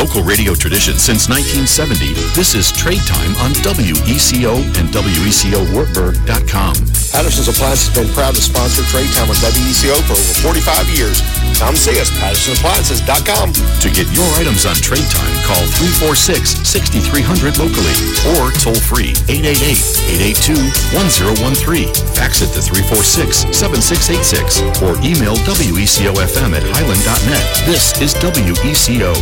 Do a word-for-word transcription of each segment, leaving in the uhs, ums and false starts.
local radio tradition since nineteen seventy, this is Trade Time on W E C O and W E C O Wartburg dot com. Patterson's Appliance has been proud to sponsor Trade Time on W E C O for over forty-five years. Come see us, Patterson Appliances dot com. To get your items on Trade Time, call three four six, six three zero zero locally or toll free eight eight eight, eight eight two, one zero one three. Fax it to three four six, seven six eight six or email W E C O F M at highland dot net. This is W E C O.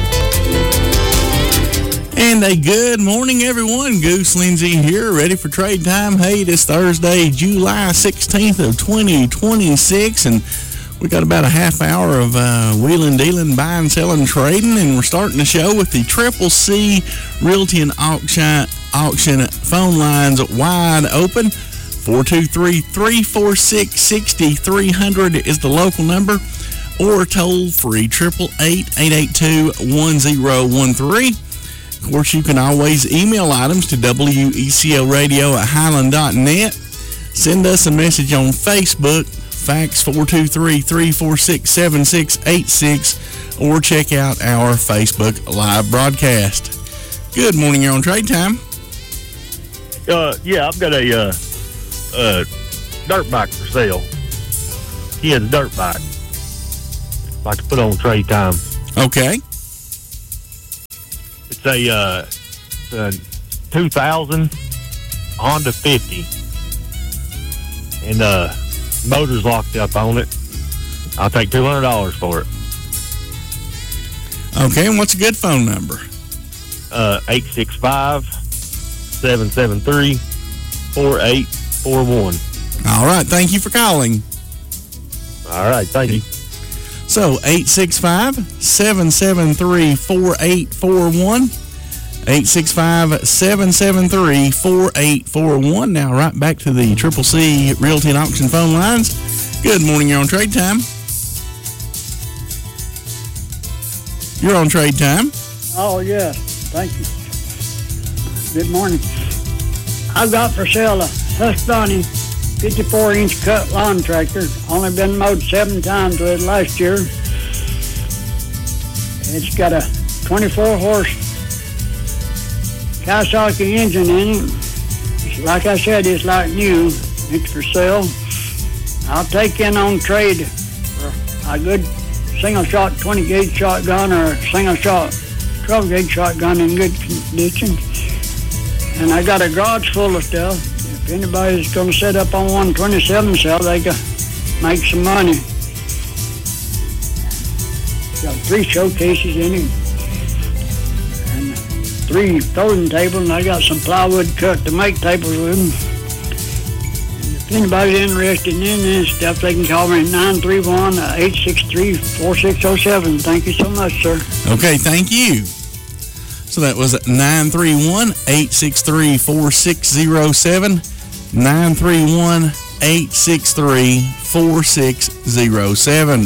And a good morning, everyone. Goose Lindsay here, ready for Trade Time. Hey, it's Thursday, July sixteenth of twenty twenty-six, and we got about a half hour of uh, wheeling, dealing, buying, selling, trading, and we're starting the show with the Triple C Realty and Auction, auction phone lines wide open. four two three, three four six, six three zero zero is the local number, or toll free, eight eight eight, eight eight two, one zero one three. Of course, you can always email items to W E C O radio at highland dot net. Send us a message on Facebook, fax four two three, three four six, seven six eight six, or check out our Facebook live broadcast. Good morning, you're on Trade Time. Uh, yeah, I've got a uh, uh, dirt bike for sale. Kid's dirt bike. Like to put on Trade Time. Okay. It's a, uh, it's a two thousand Honda fifty. And uh, motor's locked up on it. I'll take two hundred dollars for it. Okay, and what's a good phone number? Uh, eight six five, seven seven three, four eight four one. All right, thank you for calling. All right, thank you. So, eight six five, seven seven three, four eight four one. eight six five, seven seven three, four eight four one. Now, right back to the Triple C Realty and Auction phone lines. Good morning, you're on Trade Time. You're on Trade Time. Oh, yes. Thank you. Good morning. I've got for sale a Husqvarna fifty-four inch cut lawn tractor. Only been mowed seven times with it last year. It's got a twenty-four horse Kawasaki engine in it. It's, like I said, it's like new. It's for sale. I'll take in on trade for a good single shot twenty gauge shotgun or a single shot twelve gauge shotgun in good condition. And I got a garage full of stuff. If anybody's going to set up on one twenty-seven cell, they can make some money. Got three showcases in it and three folding tables, and I got some plywood cut to make tables with them. And if anybody's interested in this stuff, they can call me at nine three one, eight six three, four six zero seven. Thank you so much, sir. Okay, thank you. So that was nine three one, eight six three, four six zero seven. nine three one, eight six three, four six zero seven.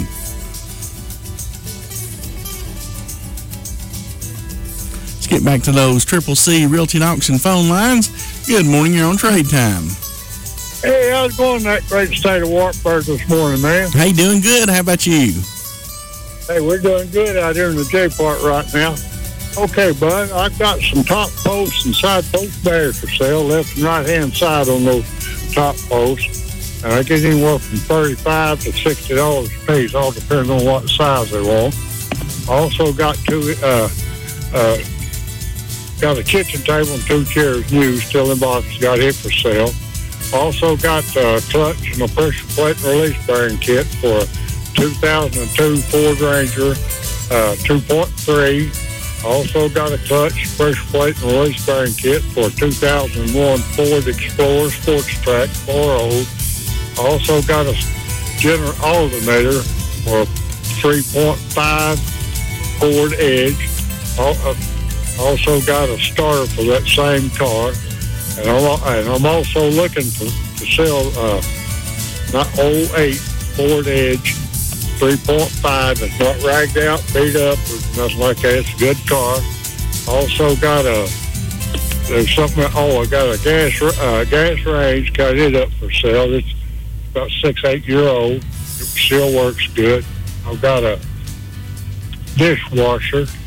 Let's get back to those Triple C Realty and Auction phone lines. Good morning, you're on Trade Time. Hey, how's it going in that great state of Wartburg this morning, man? Hey, doing good. How about you? Hey, we're doing good out here in the J part right now. Okay, bud, I've got some top posts and side post bears for sale, left and right hand side on those top posts. And I get anywhere from thirty-five to sixty dollars a piece, all depending on what size they want. Also got two, uh, uh, got a kitchen table and two chairs new, still in boxes, got it for sale. Also got a clutch and a pressure plate and release bearing kit for a two thousand two Ford Ranger uh, two point three. Also got a clutch, pressure plate, and release bearing kit for a two thousand one Ford Explorer Sports Track four oh. Also got a General alternator for a three point five Ford Edge. Also got a starter for that same car. And I'm, and I'm also looking to, to sell uh, not oh eight Ford Edge three point five. It's not ragged out, beat up, or nothing like that. It's a good car. Also got a, there's something, oh, I got a gas uh, gas range, got it up for sale. It's about six, eight year old. It still works good. I've got a dishwasher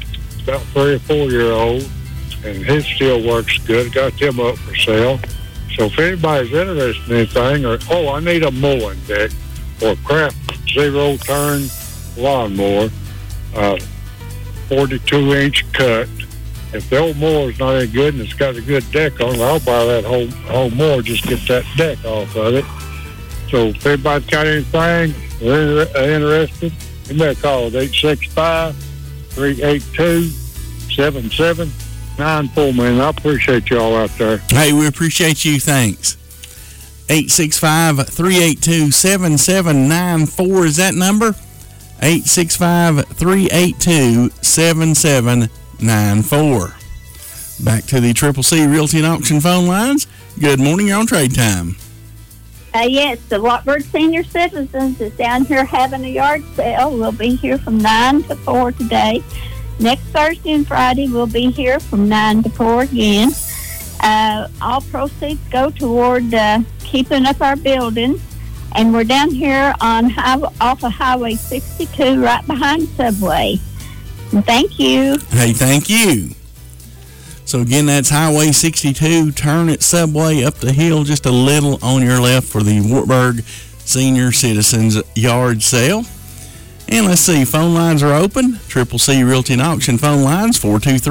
about three or four year old, and his still works good. Got him up for sale. So if anybody's interested in anything, or oh, I need a mowing deck or a Craft zero turn lawnmower, uh, forty-two inch cut. If the old mower's not any good and it's got a good deck on it, I'll buy that whole whole mower, just get that deck off of it. So if anybody's got anything, they're interested, you may call at eight six five, three eight two, seven seven nine four, man. I appreciate y'all out there. Hey, we appreciate you. Thanks. eight six five, three eight two, seven seven nine four is that number. eight six five, three eight two, seven seven nine four. Back to the Triple C Realty and Auction phone lines. Good morning, you're on Trade Time. Uh, yes, the Watford Senior Citizens is down here having a yard sale. We'll be here from nine to four today. Next Thursday and Friday, we'll be here from nine to four again. Uh, all proceeds go toward uh, keeping up our buildings. And we're down here on high, off of Highway sixty-two, right behind Subway. And thank you. Hey, thank you. So again, that's Highway sixty-two. Turn at Subway up the hill just a little on your left for the Wartburg Senior Citizens Yard Sale. And let's see, phone lines are open. Triple C Realty and Auction phone lines, four two three